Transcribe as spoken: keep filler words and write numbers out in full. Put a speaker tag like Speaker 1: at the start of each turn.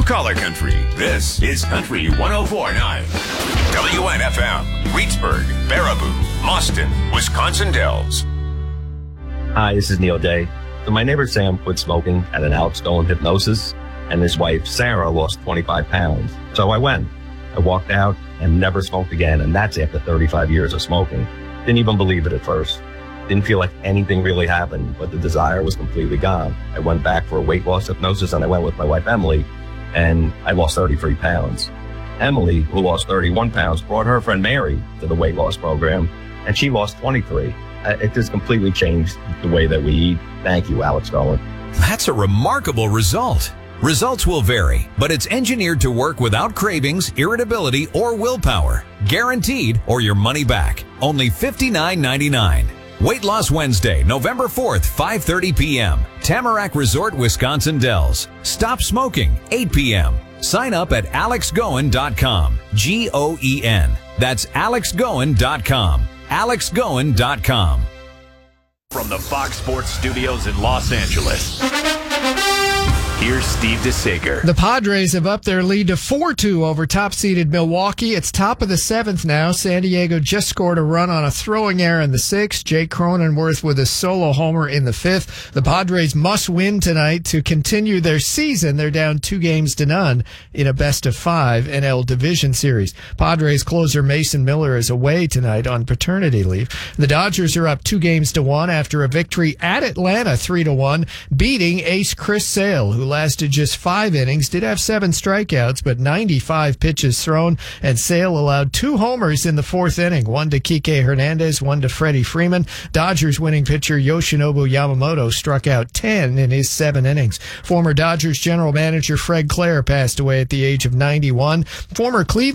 Speaker 1: Blue-collar country. This is Country one oh four point nine. W N F M, Reedsburg, Baraboo, Mauston, Wisconsin Dells.
Speaker 2: Hi, this is Neil Day. So my neighbor Sam quit smoking at an Alex Goen hypnosis, and his wife Sarah lost twenty-five pounds. So I went. I walked out and never smoked again, and that's after thirty-five years of smoking. Didn't even believe it at first. Didn't feel like anything really happened, but the desire was completely gone. I went back for a weight loss hypnosis, and I went with my wife Emily, and I lost thirty-three pounds. Emily, who lost thirty-one pounds, brought her friend Mary to the weight loss program, and she lost twenty-three. It just completely changed the way that we eat. Thank you, Alex Goen.
Speaker 3: That's a remarkable result. Results will vary, but it's engineered to work without cravings, irritability, or willpower. Guaranteed or your money back. Only fifty-nine ninety-nine. Weight Loss Wednesday, November fourth, five thirty p.m. Tamarack Resort, Wisconsin Dells. Stop smoking, eight p.m. Sign up at alex goen dot com. G O E N. That's alex goen dot com. alex goen dot com.
Speaker 1: From the Fox Sports Studios in Los Angeles, here's Steve DeSager.
Speaker 4: The Padres have upped their lead to four two over top-seeded Milwaukee. It's top of the seventh now. San Diego just scored a run on a throwing error in the sixth. Jake Cronenworth with a solo homer in the fifth. The Padres must win tonight to continue their season. They're down two games to none in a best-of-five N L Division Series. Padres closer Mason Miller is away tonight on paternity leave. The Dodgers are up two games to one after a victory at Atlanta three to one, beating ace Chris Sale, who lasted just five innings, did have seven strikeouts, but ninety-five pitches thrown, and Sale allowed two homers in the fourth inning, one to Kike Hernandez, one to Freddie Freeman. Dodgers winning pitcher Yoshinobu Yamamoto struck out ten in his seven innings. Former Dodgers general manager Fred Clare passed away at the age of ninety-one. Former Cleveland